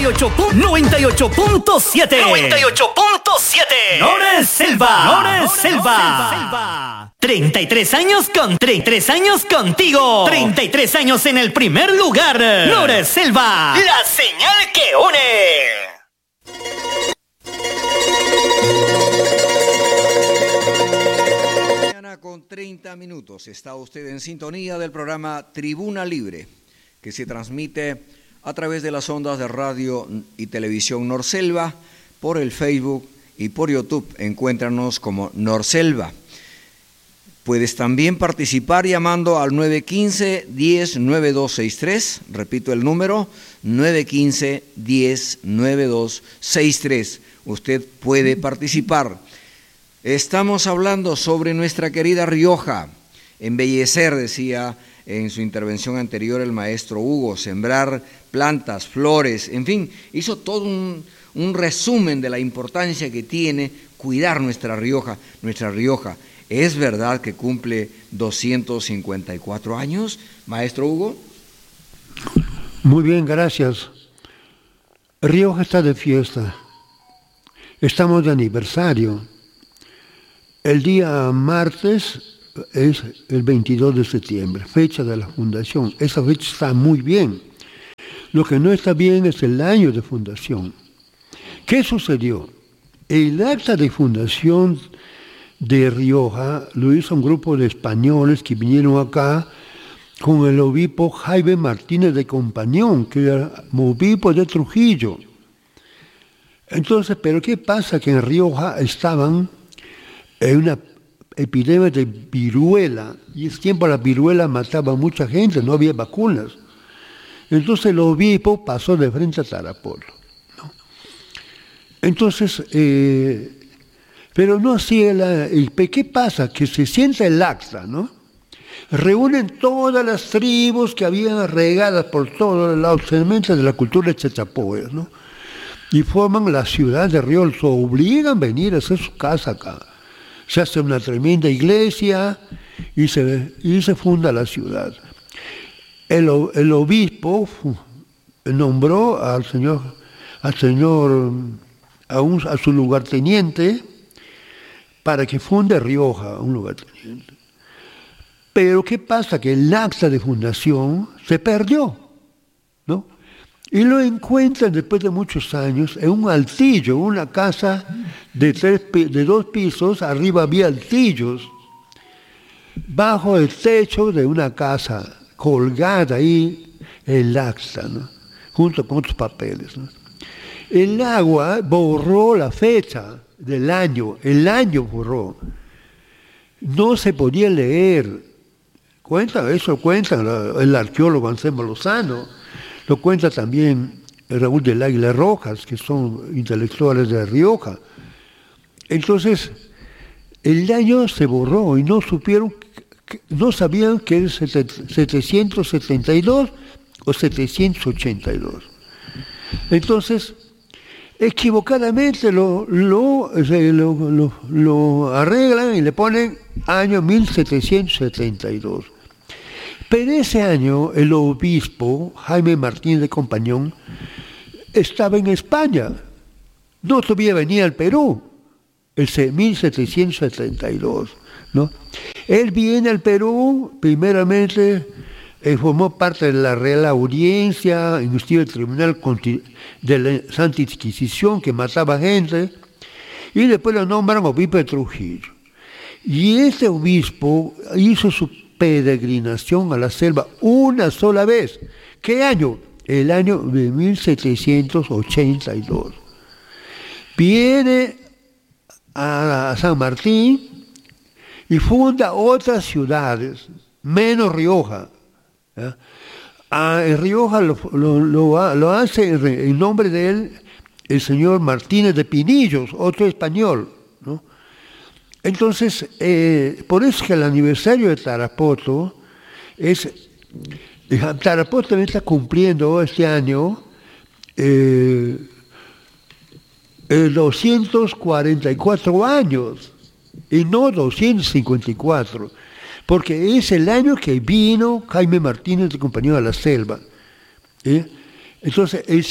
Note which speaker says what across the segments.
Speaker 1: 98.7. 98.7. Nore Selva. 33 años contigo. 33 años en el primer lugar. Nore Selva. La señal que une.
Speaker 2: Con 30 minutos está usted en sintonía del programa Tribuna Libre, que se transmite a través de las ondas de radio y televisión Norselva, por el Facebook y por YouTube. Encuéntranos como Norselva. Puedes también participar llamando al 915-109263. Repito el número, 915-109263. Usted puede participar. Estamos hablando sobre nuestra querida Rioja. Embellecer, decía en su intervención anterior el maestro Hugo, sembrar plantas, flores, en fin, hizo todo un resumen de la importancia que tiene cuidar nuestra Rioja. Nuestra Rioja, ¿es verdad que cumple 254 años, maestro Hugo?
Speaker 3: Muy bien, gracias. Rioja está de fiesta. Estamos de aniversario. El día martes es el 22 de septiembre, fecha de la fundación. Esa fecha está muy bien. Lo que no está bien es el año de fundación. ¿Qué sucedió? El acta de fundación de Rioja lo hizo un grupo de españoles que vinieron acá con el obispo Jaime Martínez de Compañón, que era obispo de Trujillo. Entonces, ¿pero qué pasa? Que en Rioja estaban en una epidemia de viruela, y ese tiempo la viruela mataba a mucha gente, no había vacunas. Entonces el obispo pasó de frente a Tarapoto, ¿no? Entonces, pero no así, ¿qué pasa? Que se sienta el acta, ¿no? Reúnen todas las tribus que habían regadas por todos lados, segmentos de la cultura de Chachapoyas, ¿no? Y forman la ciudad de Rioja, se obligan a venir a hacer su casa acá. Se hace una tremenda iglesia y se funda la ciudad. El obispo nombró a su lugarteniente para que funde Rioja, un lugarteniente. Pero ¿qué pasa? Que el acta de fundación se perdió, ¿no? Y lo encuentran después de muchos años en un altillo, una casa de 2 pisos, arriba había altillos, bajo el techo de una casa, colgada ahí el acta, ¿no? Junto con otros papeles, ¿no? El agua borró la fecha del año, el año borró. No se podía leer. Eso cuenta el arqueólogo Anselmo Lozano. Lo cuenta también Raúl del Águila Rojas, que son intelectuales de Rioja. Entonces, el año se borró y no sabían que es 772 o 782. Entonces, equivocadamente lo arreglan y le ponen año 1772. Pero ese año el obispo Jaime Martínez de Compañón estaba en España, no todavía venía al Perú, el 1772, ¿no? Él viene al Perú, primeramente formó parte de la Real Audiencia, inclusive el Tribunal de la Santa Inquisición, que mataba gente, y después lo nombran obispo de Trujillo. Y ese obispo hizo su peregrinación a la selva una sola vez. ¿Qué año? El año de 1782. Viene a San Martín y funda otras ciudades, menos Rioja. ¿Ya? En Rioja lo hace en nombre de él el señor Martínez de Pinillos, otro español, ¿no? Entonces, por eso es que el aniversario de Tarapoto Tarapoto también está cumpliendo este año 244 años, y no 254, porque es el año que vino Jaime Martínez de Compañía de la Selva. Entonces, el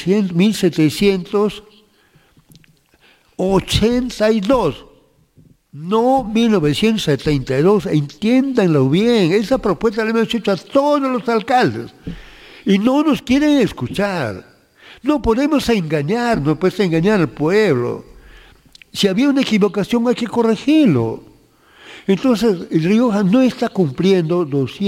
Speaker 3: 1782, no 1972, entiéndanlo bien, esa propuesta la hemos hecho a todos los alcaldes y no nos quieren escuchar. No podemos engañar, no puedes engañar al pueblo. Si había una equivocación hay que corregirlo. Entonces, el Rioja no está cumpliendo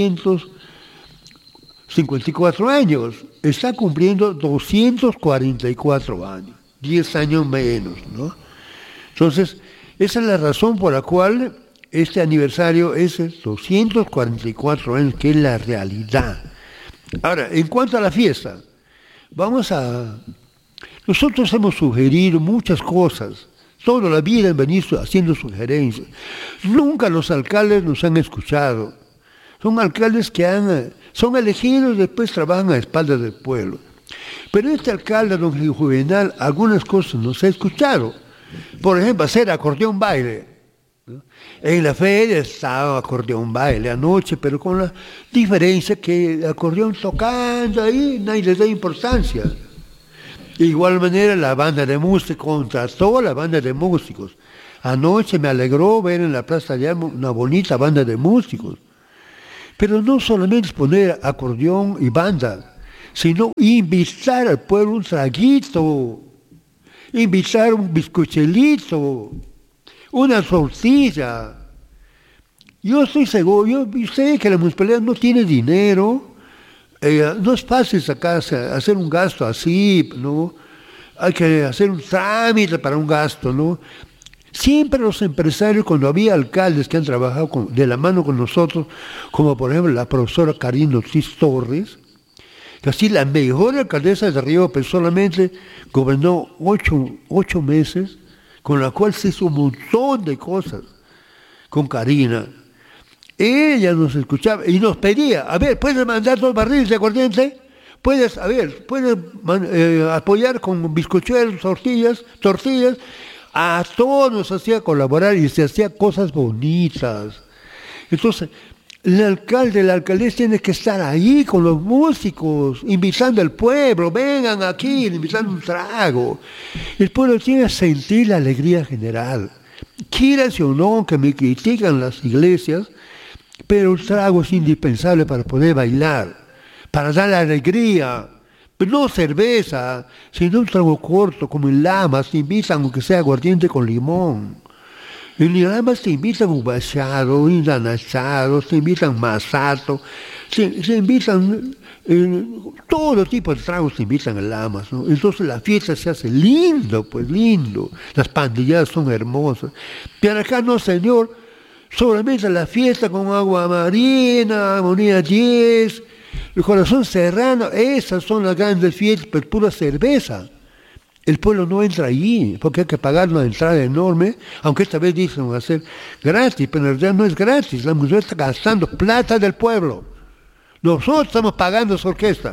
Speaker 3: 254 años, está cumpliendo 244 años, 10 años menos, ¿no? Entonces, esa es la razón por la cual este aniversario es 244 años, que es la realidad. Ahora, en cuanto a la fiesta, nosotros hemos sugerido muchas cosas, toda la vida han venido haciendo sugerencias. Nunca los alcaldes nos han escuchado. Son alcaldes que son elegidos y después trabajan a espaldas del pueblo. Pero este alcalde, don Juvenal, algunas cosas nos ha escuchado. Por ejemplo, hacer acordeón baile, ¿no? En la feria estaba acordeón baile anoche, pero con la diferencia que el acordeón tocando ahí, nadie le da importancia. De igual manera, la banda de música contrató la banda de músicos. Anoche me alegró ver en la Plaza de Armas una bonita banda de músicos. Pero no solamente es poner acordeón y banda, sino invitar al pueblo un traguito, invitar un bizcochuelito, una tortilla. Yo estoy seguro, yo sé que la municipalidad no tiene dinero, no es fácil hacer un gasto así, ¿no? Hay que hacer un trámite para un gasto, ¿no? Siempre los empresarios, cuando había alcaldes que han trabajado de la mano con nosotros, como por ejemplo la profesora Karina Ortiz Torres, que así la mejor alcaldesa de Río, pero solamente gobernó 8 meses, con la cual se hizo un montón de cosas con Karina. Ella nos escuchaba y nos pedía, a ver, ¿puedes mandar 2 barriles de aguardiente? ¿Puedes apoyar con bizcochuelos, tortillas? A todos nos hacía colaborar y se hacía cosas bonitas. Entonces, el alcalde, la alcaldesa tiene que estar ahí con los músicos, invitando al pueblo, vengan aquí, invitando un trago. El pueblo tiene que sentir la alegría general. Quieran o no, que me critican las iglesias, pero el trago es indispensable para poder bailar, para dar alegría. Pero no cerveza, sino un trago corto, como en Lamas, te invitan, aunque sea aguardiente con limón. En Lamas te invitan un bachado, un danachado, te invitan masato, se invitan, todo tipo de tragos te invitan en Lamas, ¿no? Entonces la fiesta se hace lindo, pues lindo. Las pandillas son hermosas. Pero acá no, señor, solamente la fiesta con agua marina, armonía 10, el corazón serrano, esas son las grandes fiestas, pero pura cerveza. El pueblo no entra allí, porque hay que pagar una entrada enorme, aunque esta vez dicen va a ser gratis, pero en realidad no es gratis, la mujer está gastando plata del pueblo. Nosotros estamos pagando esa orquesta.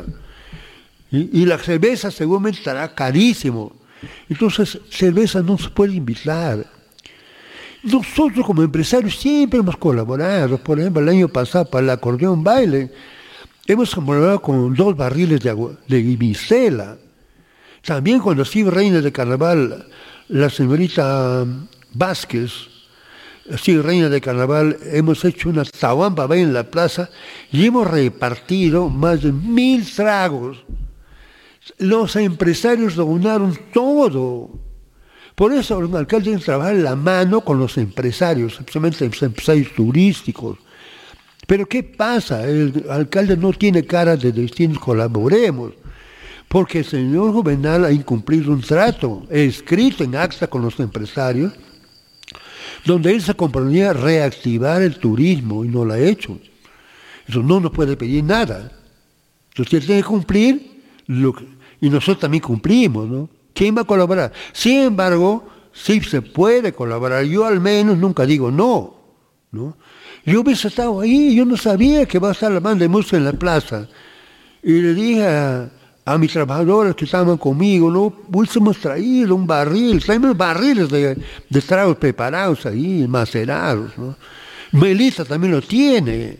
Speaker 3: Y la cerveza seguramente estará carísimo. Entonces, cerveza no se puede invitar. Nosotros como empresarios siempre hemos colaborado. Por ejemplo, el año pasado para el acordeón baile, hemos colaborado con 2 barriles de mistela. También cuando sigue reina de carnaval, la señorita Vázquez, sigue reina de carnaval, hemos hecho una tahuampa en la plaza y hemos repartido más de 1000 tragos. Los empresarios donaron todo. Por eso los alcaldes tienen que trabajar la mano con los empresarios, especialmente los empresarios turísticos. Pero ¿qué pasa? El alcalde no tiene cara de decir colaboremos, porque el señor Juvenal ha incumplido un trato escrito en acta con los empresarios, donde él se comprometía a reactivar el turismo y no lo ha hecho. Eso no nos puede pedir nada. Entonces él tiene que cumplir, y nosotros también cumplimos, ¿no? ¿Quién va a colaborar? Sin embargo, sí se puede colaborar. Yo al menos nunca digo no, ¿no? Yo hubiese estado ahí, yo no sabía que va a estar la banda de música en la plaza. Y le dije a mis trabajadores que estaban conmigo, ¿no? Hubiésemos traído un barril, traemos barriles de tragos preparados ahí, macerados, ¿no? Melissa también lo tiene.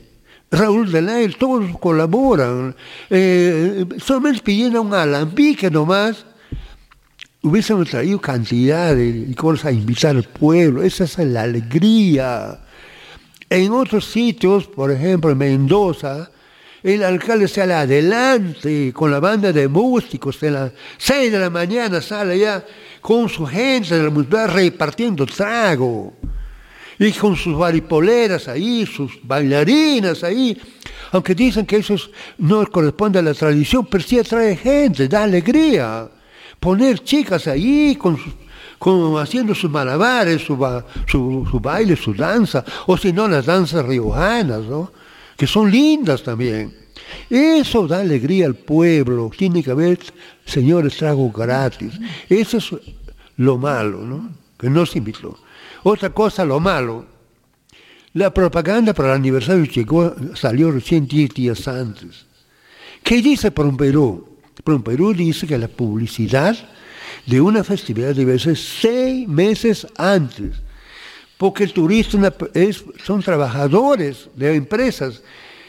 Speaker 3: Raúl Delay, todos colaboran. Solamente pidiendo un alambique nomás, hubiésemos traído cantidad de cosas a invitar al pueblo. Esa es la alegría. En otros sitios, por ejemplo en Mendoza, el alcalde sale adelante con la banda de músicos, a las 6 de la mañana sale ya con su gente de la municipalidad repartiendo trago. Y con sus varipoleras ahí, sus bailarinas ahí, aunque dicen que eso no corresponde a la tradición, pero sí atrae gente, da alegría. Poner chicas ahí haciendo sus malabares, su baile, su danza, o si no las danzas riojanas, ¿no? Que son lindas también. Eso da alegría al pueblo. Tiene que haber, señores, trago gratis. Eso es lo malo, ¿no? Que no se invitó. Otra cosa, lo malo, la propaganda para el aniversario salió recién 10 días antes. ¿Qué dice Perú? Perú dice que la publicidad de una festividad debe ser 6 meses antes, porque el turista son trabajadores de empresas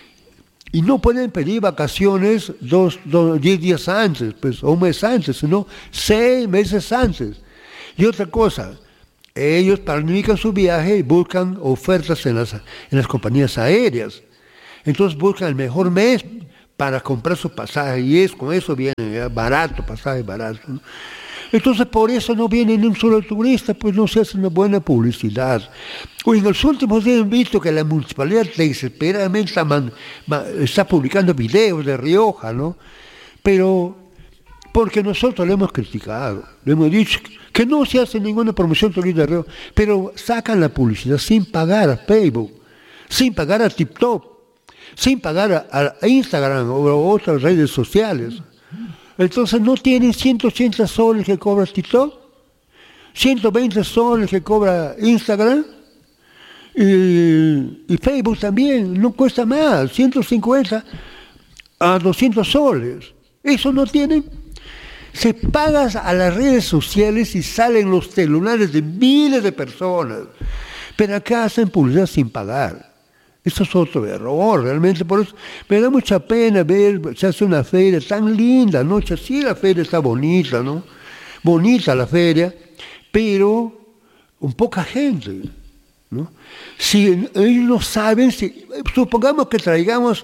Speaker 3: y no pueden pedir vacaciones 10 días antes, pues, o un mes antes, sino 6 meses antes. Y otra cosa, ellos planifican su viaje y buscan ofertas en las compañías aéreas. Entonces buscan el mejor mes para comprar su pasaje y con eso viene barato, pasaje barato, ¿no? Entonces por eso no viene ni un solo turista, pues no se hace una buena publicidad. En los últimos días he visto que la municipalidad desesperadamente está publicando videos de Rioja, ¿no? Pero porque nosotros lo hemos criticado, le hemos dicho que no se hace ninguna promoción turística de Rioja, pero sacan la publicidad sin pagar a Facebook, sin pagar a TikTok, sin pagar a Instagram o a otras redes sociales. Entonces no tienen 180 soles que cobra TikTok, 120 soles que cobra Instagram y Facebook también, no cuesta más, 150 a 200 soles. Eso no tienen. Se paga a las redes sociales y salen los celulares de miles de personas, pero acá hacen publicidad sin pagar. Eso es otro error, realmente. Por eso me da mucha pena ver, se hace una feria tan linda, ¿no? Sí, la feria está bonita, ¿no? Bonita la feria, pero con poca gente, ¿no? Si ellos no saben, supongamos que traigamos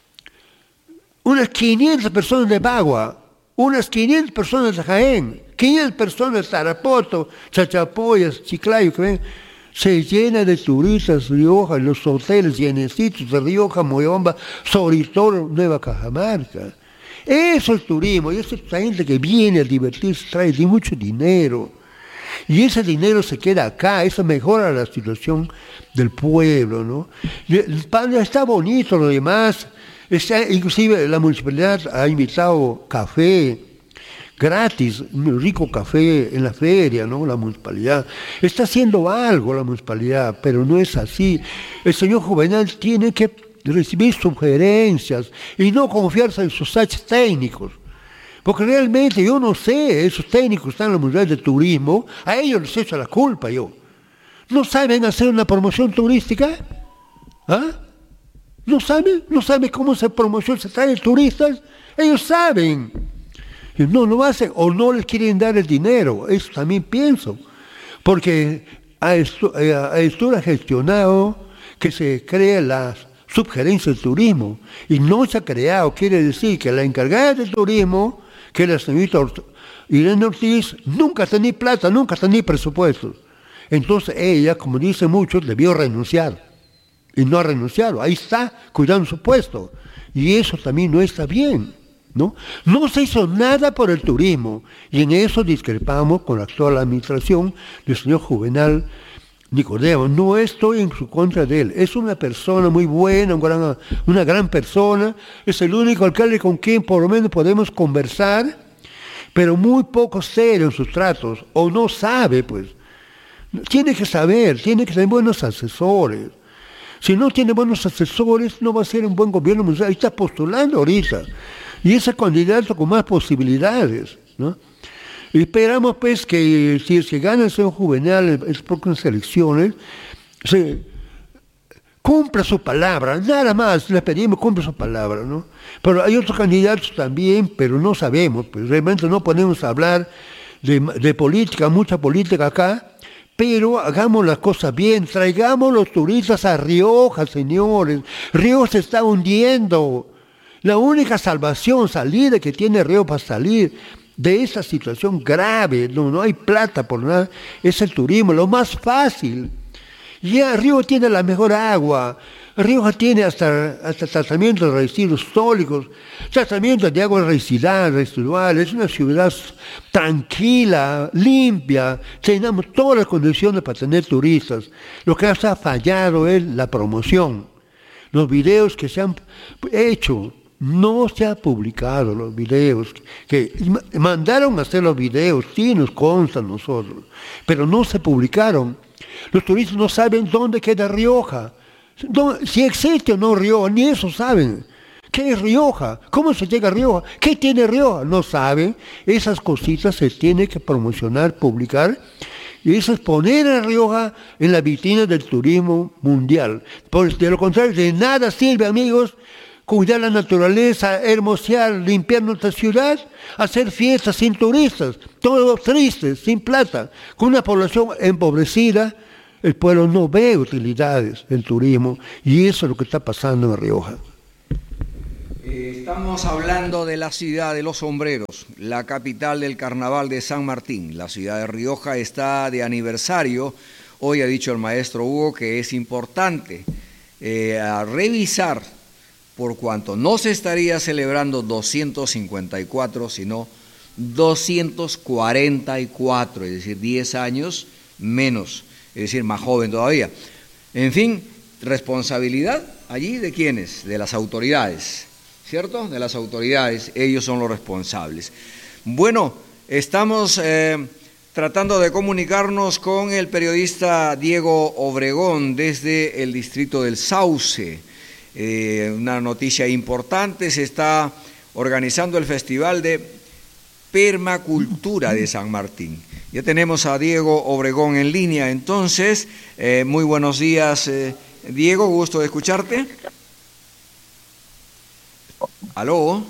Speaker 3: unas 500 personas de Bagua, unas 500 personas de Jaén, 500 personas de Tarapoto, Chachapoyas, Chiclayo, que ven. Se llena de turistas Rioja, los hoteles llenecitos de Rioja, Moyobamba, Soritoro, Nueva Cajamarca. Eso es turismo, y esa gente que viene a divertirse trae mucho dinero. Y ese dinero se queda acá, eso mejora la situación del pueblo, ¿no? Está bonito lo demás, inclusive la municipalidad ha invitado café gratis, un rico café en la feria, ¿no? La municipalidad está haciendo algo, la municipalidad, pero no es así. El señor Juvenal tiene que recibir sugerencias y no confiarse en sus hechos técnicos, porque realmente yo no sé, esos técnicos están en la municipalidad de turismo, a ellos les echo la culpa yo. ¿No saben hacer una promoción turística? ¿Ah? ¿No saben cómo se promociona, se traen turistas? Ellos saben. No lo hacen o no les quieren dar el dinero, eso también pienso, porque Aestur ha gestionado que se cree la subgerencia del turismo y no se ha creado, quiere decir que la encargada del turismo, que es la señorita Irene Ortiz, nunca tenía plata, nunca tenía presupuestos. Entonces ella, como dicen muchos, debió renunciar y no ha renunciado, ahí está cuidando su puesto y eso también no está bien. ¿No? No se hizo nada por el turismo y en eso discrepamos con la actual administración del señor Juvenal Nicodemo. No estoy en su contra de él, es una persona muy buena, una gran persona, es el único alcalde con quien por lo menos podemos conversar, pero muy poco serio en sus tratos, o no sabe, pues. Tiene que saber, tiene que tener buenos asesores. Si no tiene buenos asesores, no va a ser un buen gobierno municipal. Ahí está postulando ahorita. Y ese candidato con más posibilidades, ¿no? Y esperamos pues que si es que gana el señor Juvenal en las próximas elecciones, cumpla su palabra, nada más, le pedimos cumpla su palabra, ¿no? Pero hay otros candidatos también, pero no sabemos, pues realmente no podemos hablar de política, mucha política acá, pero hagamos las cosas bien, traigamos los turistas a Rioja, señores. Rioja se está hundiendo. La única salvación, salida que tiene Rioja para salir de esta situación grave, no hay plata por nada, es el turismo, lo más fácil. Ya Rioja tiene la mejor agua, Rioja tiene hasta tratamiento de residuos sólidos, tratamiento de agua residual, es una ciudad tranquila, limpia, tenemos todas las condiciones para tener turistas. Lo que ha fallado es la promoción. Los videos que se han hecho, no se han publicado los videos, que mandaron a hacer los videos, sí nos constan nosotros, pero no se publicaron. Los turistas no saben dónde queda Rioja, si existe o no Rioja, ni eso saben. ¿Qué es Rioja? ¿Cómo se llega a Rioja? ¿Qué tiene Rioja? No saben. Esas cositas se tienen que promocionar, publicar, y eso es poner a Rioja en la vitrina del turismo mundial. Pues de lo contrario, de nada sirve, amigos, cuidar la naturaleza, hermosear, limpiar nuestra ciudad, hacer fiestas sin turistas, todo triste, sin plata, con una población empobrecida. El pueblo no ve utilidades del turismo y eso es lo que está pasando en Rioja.
Speaker 2: Estamos hablando de la ciudad de los sombreros, la capital del carnaval de San Martín. La ciudad de Rioja está de aniversario. Hoy ha dicho el maestro Hugo que es importante revisar, por cuanto no se estaría celebrando 254, sino 244, es decir, 10 años menos, es decir, más joven todavía. En fin, responsabilidad allí de quiénes, de las autoridades, ¿cierto? De las autoridades, ellos son los responsables. Bueno, estamos tratando de comunicarnos con el periodista Diego Obregón desde el distrito del Sauce. Una noticia importante, se está organizando el Festival de Permacultura de San Martín. Ya tenemos a Diego Obregón en línea, entonces, muy buenos días, Diego, gusto de escucharte. ¿Aló?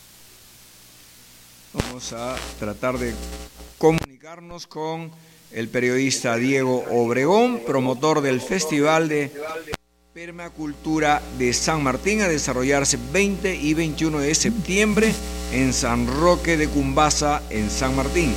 Speaker 2: Vamos a tratar de comunicarnos con el periodista Diego Obregón, promotor del Festival de Permacultura de San Martín, a desarrollarse 20 y 21 de septiembre en San Roque de Cumbasa, en San Martín.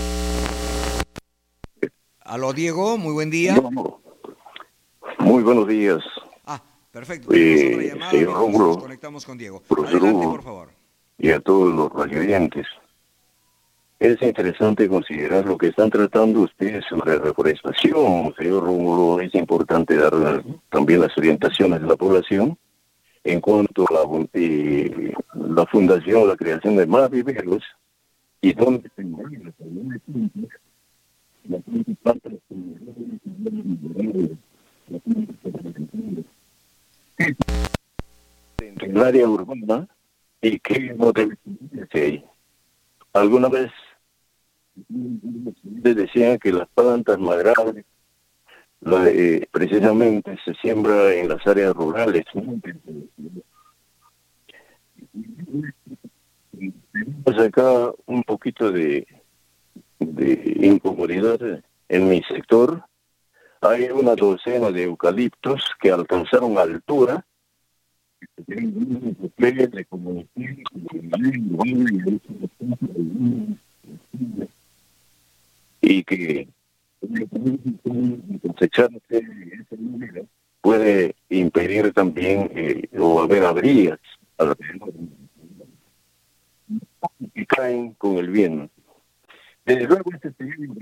Speaker 2: Aló, Diego, muy buen día.
Speaker 4: Muy buenos días.
Speaker 2: Perfecto. Tenemos otra llamada,
Speaker 4: señor Rómulo,
Speaker 2: nos conectamos con Diego. Adelante, por favor.
Speaker 4: Y a todos los radioyentes. Es interesante considerar lo que están tratando ustedes sobre reforestación, señor Rómulo. Es importante dar también las orientaciones de la población en cuanto a la fundación, la creación de más viveros y donde se mueven en el área urbana y qué modelo hay. Alguna vez les decían que las plantas madrables precisamente se siembra en las áreas rurales, ¿no? Pues acá un poquito de incomodidad en mi sector. Hay una docena de eucaliptos que alcanzaron altura y que cosecharse puede impedir también o haber averías alrededor y caen con el viento. Desde luego este periodo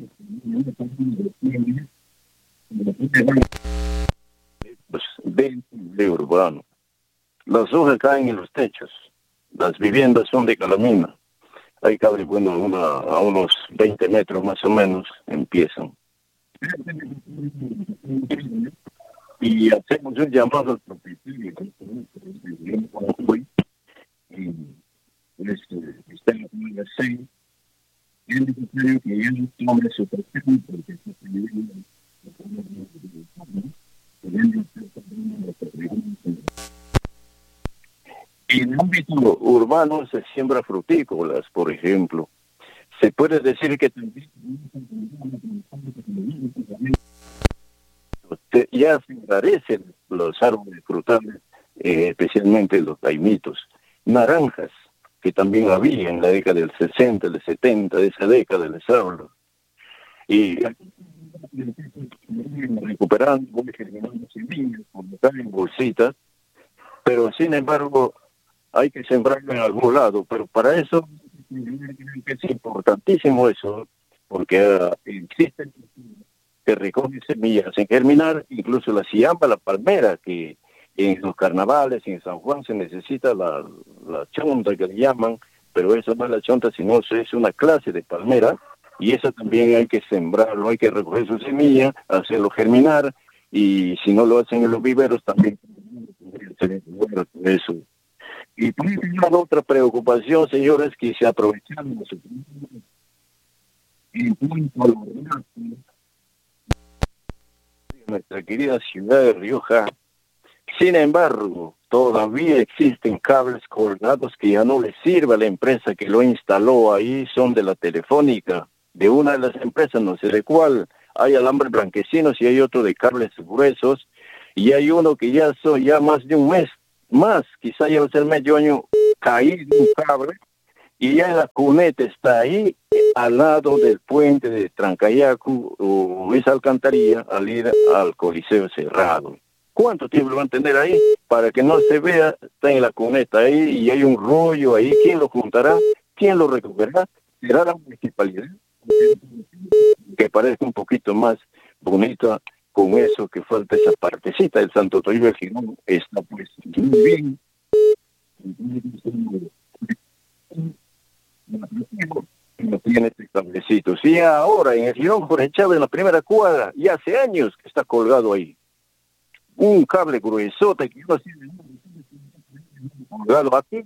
Speaker 4: pues, de urbano. Las hojas caen en los techos. Las viviendas son de calamina. Ahí cabe, bueno, a unos 20 metros más o menos empiezan. Y hacemos un llamado al propietario. Está en la comunidad 6. Y es necesario que él tome su presión porque En el ámbito urbano se siembra frutícolas, por ejemplo. Se puede decir que ya se encarecen los árboles frutales, especialmente los taimitos. Naranjas, que también había en la década del 60, del 70, de esa década les hablo. Y recuperando, voy generando semillas, colocar en bolsitas, pero sin embargo hay que sembrarlo en algún lado, pero para eso es importantísimo eso, porque existen que recogen semillas en germinar, incluso la siamba, la palmera, que en los carnavales, en San Juan se necesita la chonta que le llaman, pero eso no es la chonta, sino es una clase de palmera, y eso también hay que sembrarlo, hay que recoger su semilla, hacerlo germinar, y si no lo hacen en los viveros también eso. Y por eso hay otra preocupación, señores, que se aprovechan los en cuanto a nuestra querida ciudad de Rioja. Sin embargo, todavía existen cables colgados que ya no les sirve a la empresa que lo instaló ahí, son de la Telefónica, de una de las empresas, no sé de cuál. Hay alambres blanquecinos y hay otro de cables gruesos, y hay uno que ya son ya más de un mes, más, quizá ya va a ser medio año, caído un cable, y ya la cuneta está ahí, al lado del puente de Trancayacu, o esa alcantarilla, al ir al Coliseo Cerrado. ¿Cuánto tiempo lo van a tener ahí? Para que no se vea, está en la cuneta ahí, y hay un rollo ahí. ¿Quién lo juntará? ¿Quién lo recogerá? ¿Será la municipalidad? Que parezca un poquito más bonita, con eso que falta esa partecita del Santo Toribio del Girón, está pues muy bien. No tiene este cablecito. Sí, ahora en el Girón Jorge Chávez, en la primera cuadra, y hace años que está colgado ahí. Un cable gruesote que yo así colgado aquí.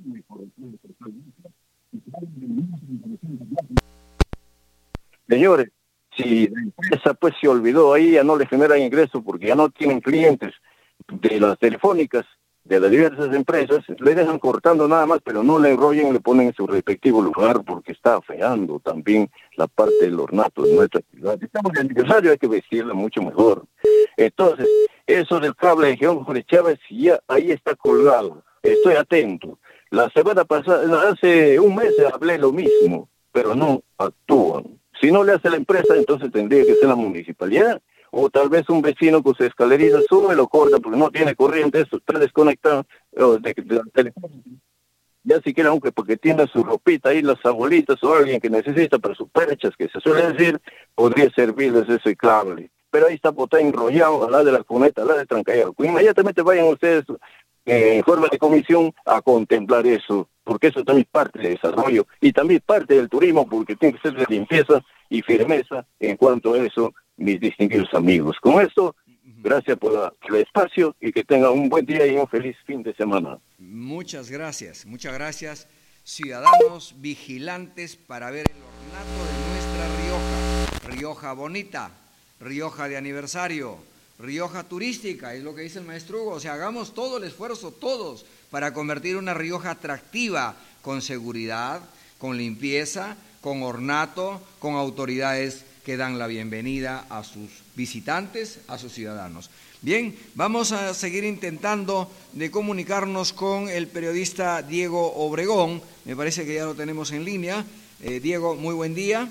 Speaker 4: Señores, si la empresa pues se olvidó ahí, ya no le generan ingresos porque ya no tienen clientes de las telefónicas, de las diversas empresas, le dejan cortando nada más, pero no le enrollen y le ponen en su respectivo lugar porque está afeando también la parte del ornato de nuestra ciudad. Estamos de aniversario, hay que vestirla mucho mejor. Entonces, eso del cable de Girón Jorge Chávez, ya ahí está colgado. Estoy atento. La semana pasada, hace un mes hablé lo mismo, pero no actúan. Si no le hace la empresa, entonces tendría que ser la municipalidad, o tal vez un vecino con su escalerita sube, lo corta porque no tiene corriente, eso está desconectado de la teléfono. Ya siquiera, aunque porque tiene su ropita ahí, las abuelitas o alguien que necesita para sus perchas, que se suele decir, podría servirles ese cable. Pero ahí está botado enrollado, al lado de la cuneta, al lado de Trancayacu. Inmediatamente vayan ustedes en forma de comisión a contemplar eso, porque eso también es parte del desarrollo y también parte del turismo, porque tiene que ser de limpieza y firmeza en cuanto a eso, mis distinguidos amigos. Con esto, gracias por el espacio y que tengan un buen día y un feliz fin de semana.
Speaker 2: Muchas gracias, ciudadanos vigilantes para ver el ornato de nuestra Rioja, Rioja bonita, Rioja de aniversario, Rioja turística, es lo que dice el maestro Hugo. O sea, hagamos todo el esfuerzo, todos, para convertir una Rioja atractiva, con seguridad, con limpieza, con ornato, con autoridades que dan la bienvenida a sus visitantes, a sus ciudadanos. Bien, vamos a seguir intentando de comunicarnos con el periodista Diego Obregón. Me parece que ya lo tenemos en línea. Diego, muy buen día.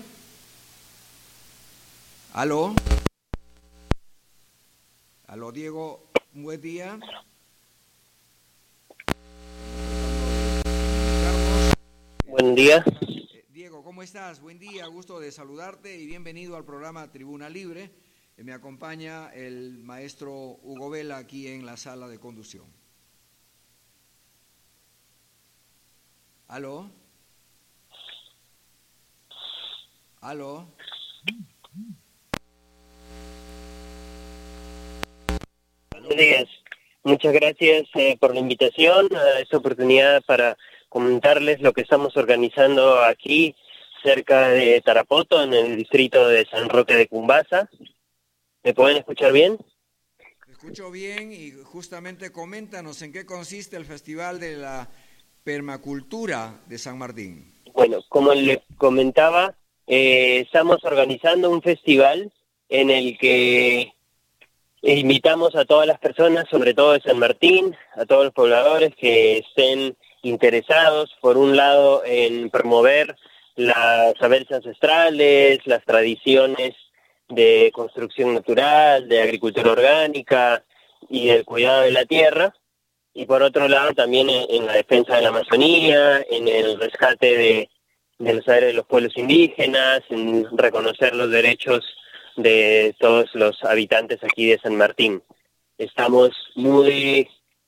Speaker 2: ¿Aló? Aló, Diego, buen día.
Speaker 5: Buen día.
Speaker 2: Diego, ¿cómo estás? Buen día, gusto de saludarte y bienvenido al programa Tribuna Libre. Me acompaña el maestro Hugo Vela aquí en la sala de conducción. ¿Aló? ¿Aló?
Speaker 5: Buenos días. Muchas gracias por la invitación, a esta oportunidad para comentarles lo que estamos organizando aquí cerca de Tarapoto, en el distrito de San Roque de Cumbasa. ¿Me pueden escuchar bien?
Speaker 2: escucho bien y justamente coméntanos en qué consiste el Festival de la Permacultura de San Martín.
Speaker 5: Bueno, como le comentaba, estamos organizando un festival en el que invitamos a todas las personas, sobre todo de San Martín, a todos los pobladores que estén interesados, por un lado, en promover las saberes ancestrales, las tradiciones de construcción natural, de agricultura orgánica y del cuidado de la tierra, y por otro lado también en la defensa de la Amazonía, en el rescate de los saberes de los pueblos indígenas, en reconocer los derechos de todos los habitantes aquí de San Martín. Estamos muy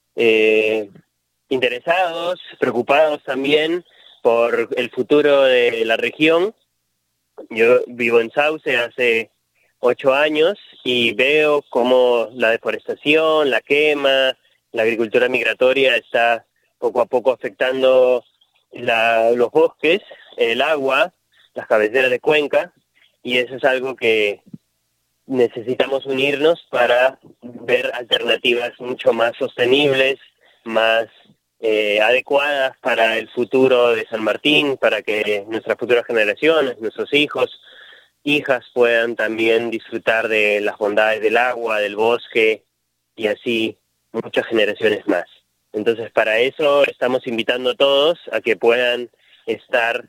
Speaker 5: interesados, preocupados también por el futuro de la región. Yo vivo en Sauce hace 8 años y veo cómo la deforestación, la quema, la agricultura migratoria está poco a poco afectando los bosques, el agua, las cabeceras de cuenca, y eso es algo que necesitamos unirnos para ver alternativas mucho más sostenibles, más adecuadas para el futuro de San Martín, para que nuestras futuras generaciones, nuestros hijos, hijas puedan también disfrutar de las bondades del agua, del bosque y así muchas generaciones más. Entonces, para eso estamos invitando a todos a que puedan estar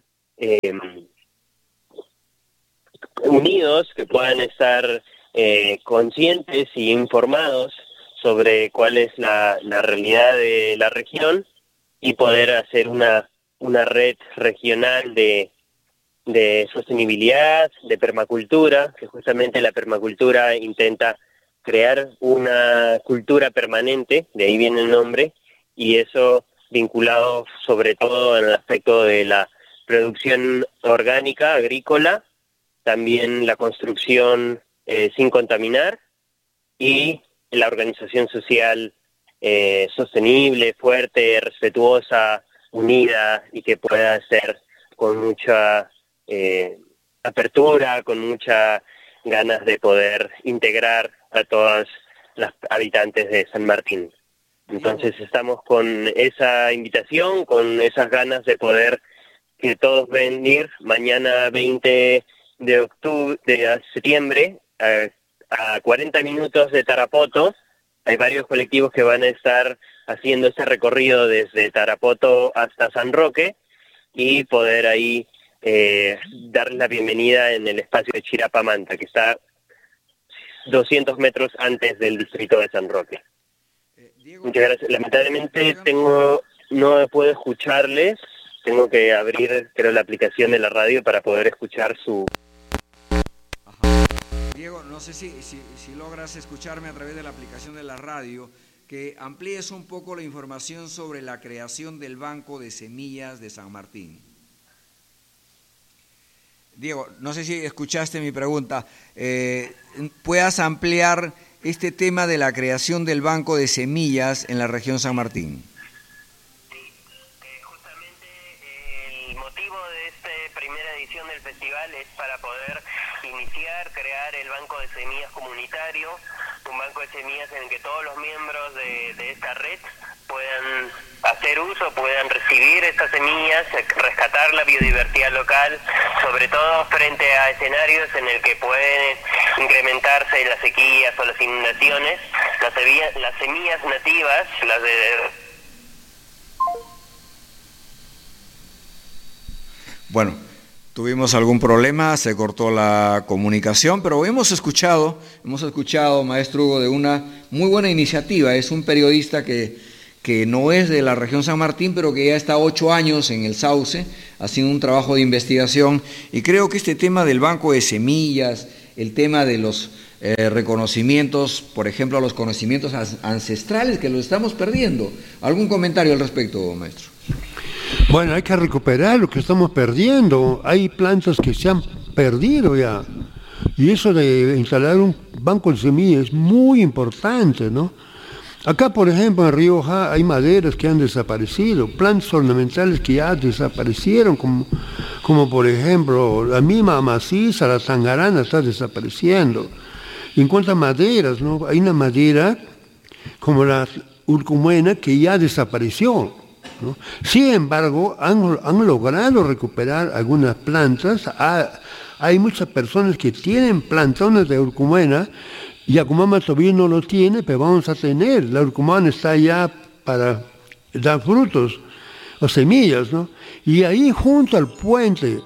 Speaker 5: unidos, que puedan estar conscientes y informados sobre cuál es la realidad de la región y poder hacer una red regional de sostenibilidad, de permacultura, que justamente la permacultura intenta crear una cultura permanente, de ahí viene el nombre, y eso vinculado sobre todo en el aspecto de la producción orgánica, agrícola, también la construcción sin contaminar y la organización social sostenible, fuerte, respetuosa, unida y que pueda ser con mucha apertura, con muchas ganas de poder integrar a todas las habitantes de San Martín. Entonces estamos con esa invitación, con esas ganas de poder que todos venir mañana 20 de septiembre a 40 minutos de Tarapoto. Hay varios colectivos que van a estar haciendo este recorrido desde Tarapoto hasta San Roque y poder ahí darles la bienvenida en el espacio de Chirapamanta, que está 200 metros antes del distrito de San Roque.
Speaker 2: Diego,
Speaker 5: muchas gracias. Lamentablemente no puedo escucharles, tengo que abrir, creo, la aplicación de la radio para poder escuchar su...
Speaker 2: Ajá. Diego, no sé si logras escucharme a través de la aplicación de la radio, que amplíes un poco la información sobre la creación del Banco de Semillas de San Martín. Diego, no sé si escuchaste mi pregunta. ¿Puedas ampliar este tema de la creación del Banco de Semillas en la región San Martín?
Speaker 5: Justamente el motivo de esta primera edición del festival es para poder crear el Banco de Semillas comunitario, un banco de semillas en el que todos los miembros de esta red puedan hacer uso, puedan recibir estas semillas, rescatar la biodiversidad local, sobre todo frente a escenarios en el que pueden incrementarse las sequías o las inundaciones. Las semillas nativas, las de...
Speaker 2: Bueno, tuvimos algún problema, se cortó la comunicación, pero hemos escuchado, maestro Hugo, de una muy buena iniciativa. Es un periodista que no es de la región San Martín, pero que ya está 8 años en el Sauce, haciendo un trabajo de investigación, y creo que este tema del banco de semillas, el tema de los reconocimientos, por ejemplo, a los conocimientos ancestrales, que los estamos perdiendo. ¿Algún comentario al respecto, maestro?
Speaker 3: Bueno, hay que recuperar lo que estamos perdiendo. Hay plantas que se han perdido ya. Y eso de instalar un banco de semillas es muy importante, ¿no? Acá, por ejemplo, en Rioja hay maderas que han desaparecido, plantas ornamentales que ya desaparecieron, como por ejemplo, la misma maciza, la tangarana está desapareciendo. Y en cuanto a maderas, ¿no? Hay una madera como la urcumena, que ya desapareció, ¿no? Sin embargo, han logrado recuperar algunas plantas. Hay muchas personas que tienen plantones de urcumena. Yacumama todavía no lo tiene, pero vamos a tener. La urcumana está ya para dar frutos o semillas, ¿no? Y ahí junto al puente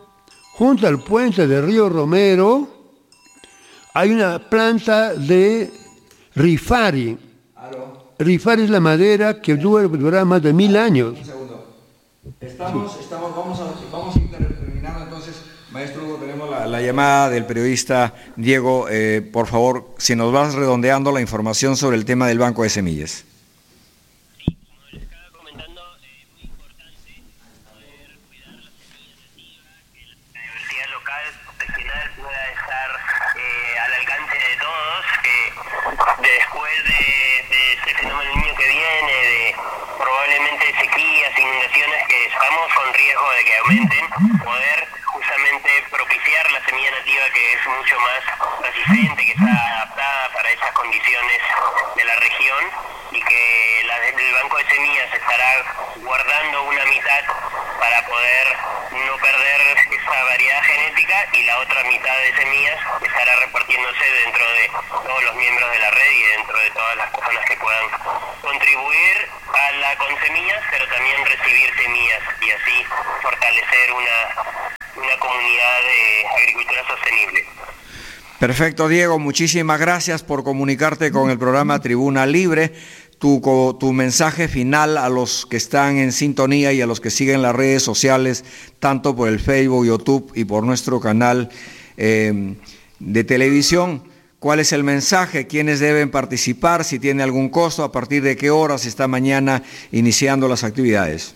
Speaker 3: de Río Romero, hay una planta de rifari. Rifari es la madera que dura más de 1000 años.
Speaker 2: Un segundo. Vamos a ir terminando entonces. Maestro Hugo, tenemos la llamada del periodista Diego. Por favor, si nos vas redondeando la información sobre el tema del banco de semillas.
Speaker 5: Sí, como les estaba comentando, muy importante poder cuidar las semillas nativas, que la diversidad local, regional pueda estar al alcance de todos, que después de este fenómeno del niño que viene, de probablemente sequías, inundaciones que estamos con riesgo de que aumenten, poder justamente propiciar la semilla nativa, que es mucho más resistente, que está adaptada para esas condiciones de la región, y que el banco de semillas estará guardando una mitad para poder no perder esa variedad genética, y la otra mitad de semillas estará repartiéndose dentro de todos los miembros de la red y dentro de todas las personas que puedan contribuir con semillas, pero también recibir semillas, y así fortalecer una comunidad de agricultura sostenible.
Speaker 2: Perfecto, Diego, muchísimas gracias por comunicarte con el programa Tribuna Libre. Tu mensaje final a los que están en sintonía y a los que siguen las redes sociales, tanto por el Facebook, YouTube y por nuestro canal de televisión. ¿Cuál es el mensaje? ¿Quiénes deben participar? Si tiene algún costo, ¿a partir de qué horas está mañana iniciando las actividades?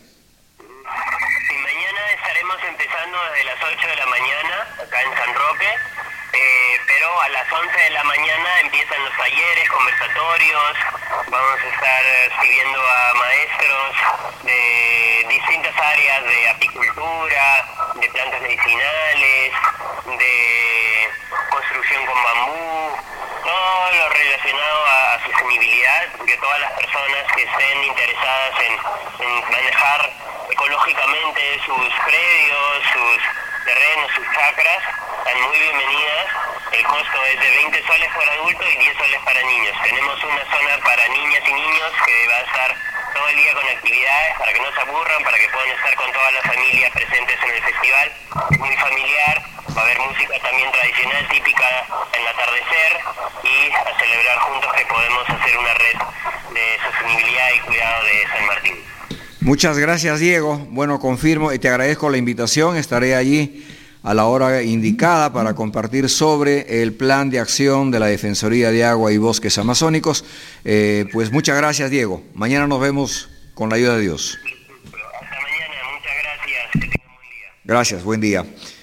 Speaker 5: A las 11 de la mañana empiezan los talleres, conversatorios. Vamos a estar recibiendo a maestros de distintas áreas de apicultura, de plantas medicinales, de construcción con bambú, todo lo relacionado a sostenibilidad, que todas las personas que estén interesadas en manejar ecológicamente sus predios, sus terrenos, sus chacras, están muy bienvenidas. El costo es de 20 soles por adulto y 10 soles para niños. Tenemos una zona para niñas y niños que va a estar todo el día con actividades para que no se aburran, para que puedan estar con todas las familias presentes en el festival. Es muy familiar, va a haber música también tradicional típica en el atardecer, y a celebrar juntos que podemos hacer una red de sostenibilidad y cuidado de San Martín.
Speaker 2: Muchas gracias, Diego. Bueno, confirmo y te agradezco la invitación. Estaré allí a la hora indicada para compartir sobre el plan de acción de la Defensoría de Agua y Bosques Amazónicos. Pues muchas gracias, Diego. Mañana nos vemos con la ayuda de Dios.
Speaker 5: Hasta mañana, muchas gracias. Que tengan buen día.
Speaker 2: Gracias, buen día.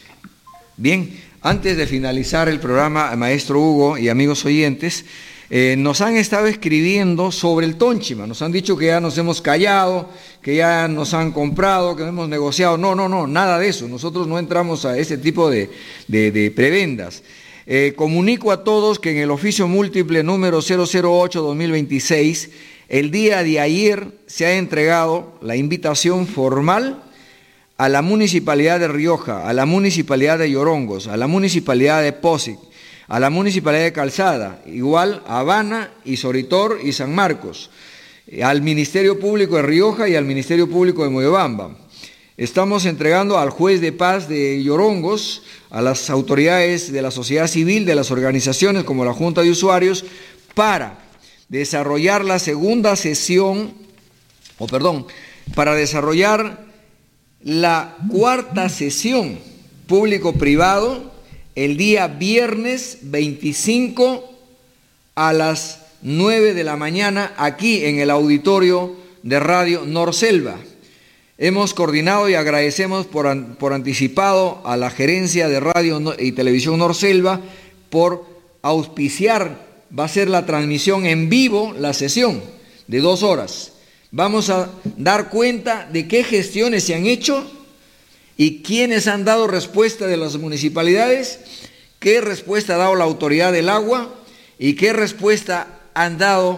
Speaker 2: Bien, antes de finalizar el programa, maestro Hugo y amigos oyentes, nos han estado escribiendo sobre el tónchima. Nos han dicho que ya nos hemos callado, que ya nos han comprado, que no hemos negociado. No, nada de eso. Nosotros no entramos a ese tipo de prebendas. Comunico a todos que en el oficio múltiple número 008-2026, el día de ayer se ha entregado la invitación formal a la Municipalidad de Rioja, a la Municipalidad de Yorongos, a la Municipalidad de Posic, a la Municipalidad de Calzada, igual a Habana y Soritor y San Marcos, al Ministerio Público de Rioja y al Ministerio Público de Moyobamba. Estamos entregando al juez de paz de Yorongos, a las autoridades de la sociedad civil, de las organizaciones como la Junta de Usuarios, para desarrollar la segunda sesión, para desarrollar la cuarta sesión público-privado el día viernes 25 a las 9 de la mañana aquí en el auditorio de Radio Norselva. Hemos coordinado y agradecemos por anticipado a la gerencia de Radio y Televisión Norselva por auspiciar. Va a ser la transmisión en vivo, la sesión de 2 horas. Vamos a dar cuenta de qué gestiones se han hecho y quiénes han dado respuesta de las municipalidades, qué respuesta ha dado la Autoridad del Agua y qué respuesta han dado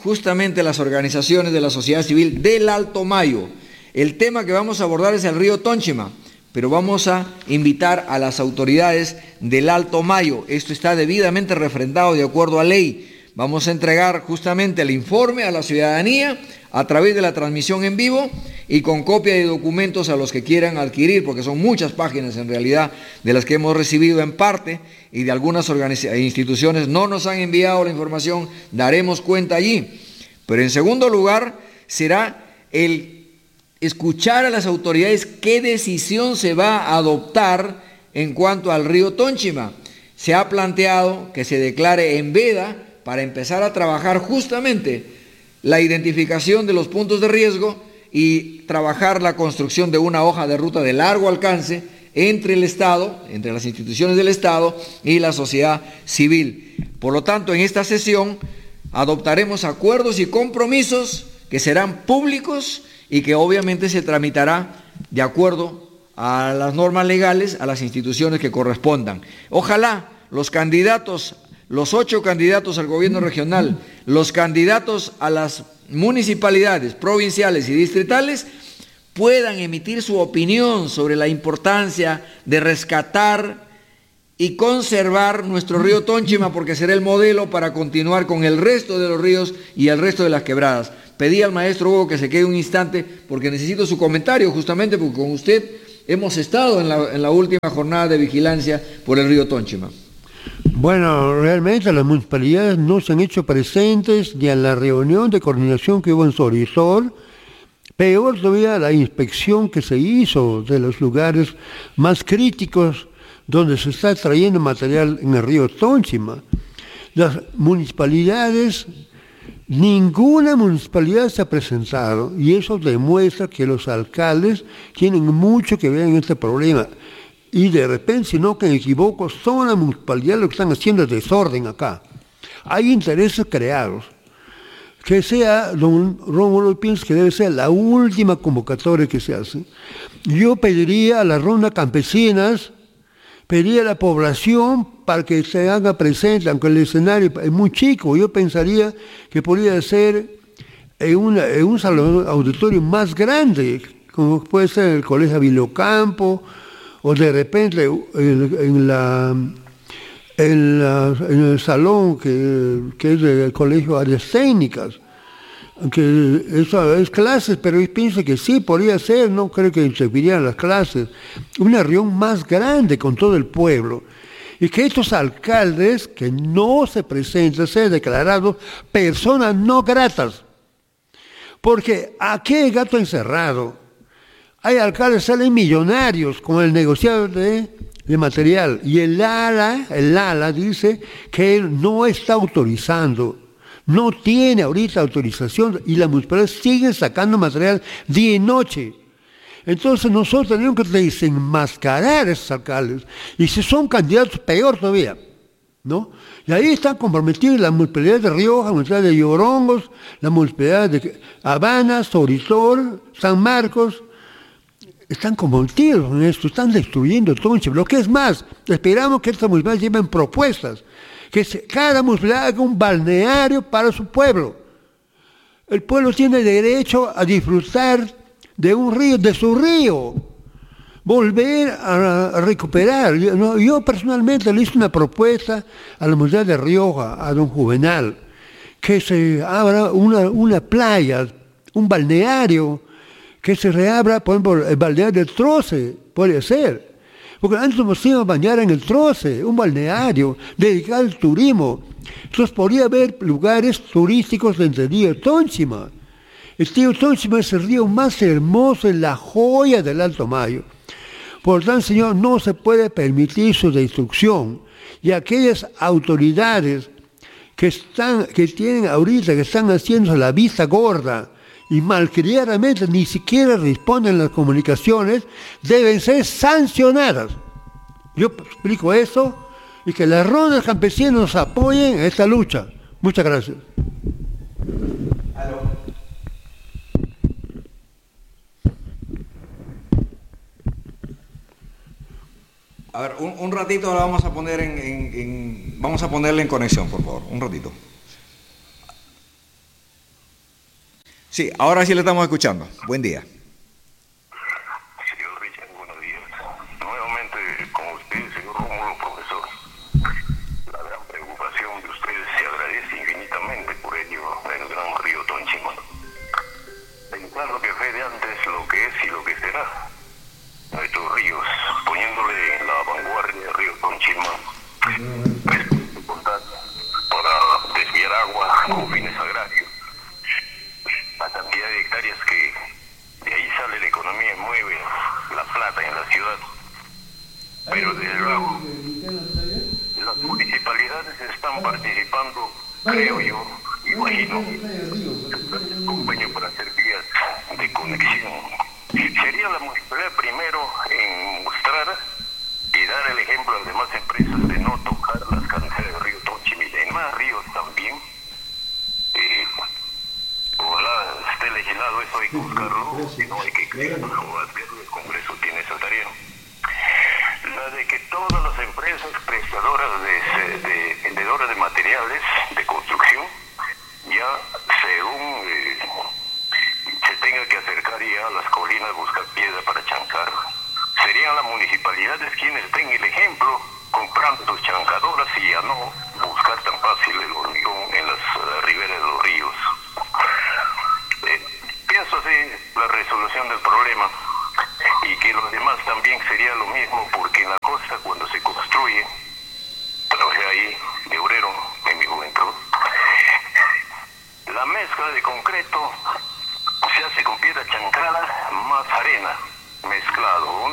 Speaker 2: justamente las organizaciones de la sociedad civil del Alto Mayo. El tema que vamos a abordar es el río Tónchima, pero vamos a invitar a las autoridades del Alto Mayo. Esto está debidamente refrendado de acuerdo a ley. Vamos a entregar justamente el informe a la ciudadanía a través de la transmisión en vivo y con copia de documentos a los que quieran adquirir, porque son muchas páginas en realidad de las que hemos recibido en parte y de algunas instituciones no nos han enviado la información, daremos cuenta allí. Pero en segundo lugar será el escuchar a las autoridades qué decisión se va a adoptar en cuanto al río Tónchima. Se ha planteado que se declare en veda para empezar a trabajar justamente la identificación de los puntos de riesgo y trabajar la construcción de una hoja de ruta de largo alcance entre el Estado, entre las instituciones del Estado y la sociedad civil. Por lo tanto, en esta sesión adoptaremos acuerdos y compromisos que serán públicos y que obviamente se tramitará de acuerdo a las normas legales, a las instituciones que correspondan. Ojalá los candidatos, los 8 candidatos al gobierno regional, los candidatos a las municipalidades, provinciales y distritales, puedan emitir su opinión sobre la importancia de rescatar y conservar nuestro río Tónchima, porque será el modelo para continuar con el resto de los ríos y el resto de las quebradas. Pedí al maestro Hugo que se quede un instante porque necesito su comentario, justamente porque con usted hemos estado en la última jornada de vigilancia por el río Tónchima.
Speaker 3: Bueno, realmente las municipalidades no se han hecho presentes ni en la reunión de coordinación que hubo en Sorizol, peor todavía la inspección que se hizo de los lugares más críticos donde se está trayendo material en el río Tónchima. Las municipalidades, ninguna municipalidad se ha presentado y eso demuestra que los alcaldes tienen mucho que ver en este problema. Y de repente, si no que me equivoco, son las municipalidades lo que están haciendo desorden acá. Hay intereses creados. Que sea, don Rómulo, pienso que debe ser la última convocatoria que se hace. Yo pediría a las rondas campesinas, pediría a la población para que se haga presente, aunque el escenario es muy chico, yo pensaría que podría ser en un salón auditorio más grande, como puede ser el Colegio Vilocampo, o de repente en el salón que es del Colegio Áreas Técnicas, que eso es clases, pero yo pienso que sí, podría ser, no creo que servirían las clases, una reunión más grande con todo el pueblo, y que estos alcaldes que no se presentan sean declarados personas no gratas, porque aquí hay gato encerrado. Hay alcaldes que salen millonarios con el negociado de material y el ALA dice que él no está autorizando, no tiene ahorita autorización y las municipalidades siguen sacando material día y noche. Entonces nosotros tenemos que desenmascarar a esos alcaldes y si son candidatos peor todavía, ¿no? Y ahí están comprometidas las municipalidades de Rioja, la municipalidad de Llorongos, la municipalidad de Habana, Sorizol, San Marcos. Están comprometidos en esto, están destruyendo Tónchima. Lo que es más, esperamos que estas municipalidades lleven propuestas, que cada municipalidad haga un balneario para su pueblo. El pueblo tiene derecho a disfrutar de un río, de su río, volver a recuperar. Yo personalmente le hice una propuesta a la municipalidad de Rioja, a don Juvenal, que se abra una playa, un balneario, que se reabra, por ejemplo, el balneario del Troce, puede ser. Porque antes nos íbamos a bañar en el Troce, un balneario dedicado al turismo. Entonces podría haber lugares turísticos del río Tónchima. El río Tónchima es el río más hermoso, es la joya del Alto Mayo. Por lo tanto, señor, no se puede permitir su destrucción. Y aquellas autoridades que tienen ahorita, que están haciendo la vista gorda, y malcriadamente ni siquiera responden las comunicaciones, deben ser sancionadas. Yo explico eso y que las rondas campesinas nos apoyen en esta lucha. Muchas gracias.
Speaker 2: A ver, un ratito la vamos a poner vamos a ponerle en conexión, por favor, un ratito. Sí, ahora sí le estamos escuchando. Buen día.
Speaker 4: Señor Richard, buenos días. Nuevamente con usted, señor Rómulo, profesor. La gran preocupación de ustedes se agradece infinitamente por ello en el gran río Tonchima. Pensando que fue de antes lo que es y lo que será. Nuestros ríos, poniéndole en la vanguardia el río Tonchima, es importante para desviar agua con fines agrarios. La cantidad de hectáreas que de ahí sale la economía y mueve la plata en la ciudad. Pero desde luego, las municipalidades están participando, creo yo, imagino, un convenio para hacer vías de conexión. Sería la municipalidad primero en mostrar y dar el ejemplo a las demás empresas de no tocar las cabeceras del río Tonchima y en más ríos también. Ojalá esté legislado eso, hay que buscarlo, si no hay que crearlo o hacerlo, el Congreso tiene esa tarea. La de que todas las empresas prestadoras de vendedoras de materiales de construcción ya según se tenga que acercar ya a las colinas a buscar piedra para chancar, serían las municipalidades quienes den el ejemplo comprando sus chancadoras y ya no buscar tan fácil el hormigón en las riberas de los ríos. Pienso así la resolución del problema y que los demás también sería lo mismo, porque en la costa cuando se construye, trabajé ahí de obrero en mi juventud, la mezcla de concreto se hace con piedra chancada más arena mezclado.